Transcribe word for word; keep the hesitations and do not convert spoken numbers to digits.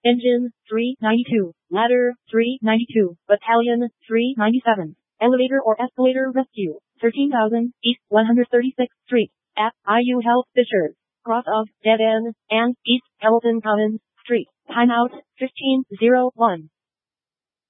Engine, three ninety-two. Ladder, three ninety-two. Battalion, three ninety-seven. Elevator or escalator rescue, thirteen thousand, East one hundred thirty-sixth Street, at I U Health Fishers, cross of Dead End, and East Hamilton Commons Street. Timeout, fifteen oh one.